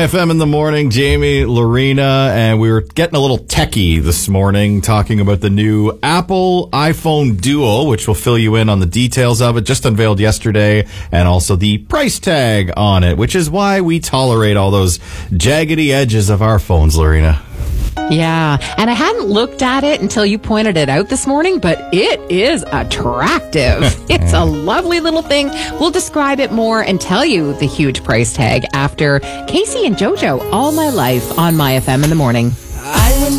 My FM in the morning, Jamie, Lorena, and we were getting a little techie this morning talking about the new Apple iPhone Duo, which will fill you in on the details of it, just unveiled yesterday, and also the price tag on it, which is why we tolerate all those jaggedy edges of our phones, Lorena. Yeah, and I hadn't looked at it until you pointed it out this morning, but it is attractive. It's a lovely little thing. We'll describe it more and tell you the huge price tag after Casey and JoJo, All My Life on My FM in the morning.